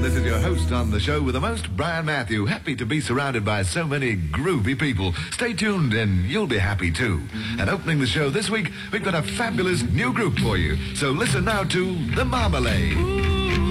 And this is your host on the show with the most, Brian Matthew. Happy to be surrounded by so many groovy people. Stay tuned and you'll be happy too. And opening the show this week, we've got a fabulous new group for you. So listen now to The Marmalade.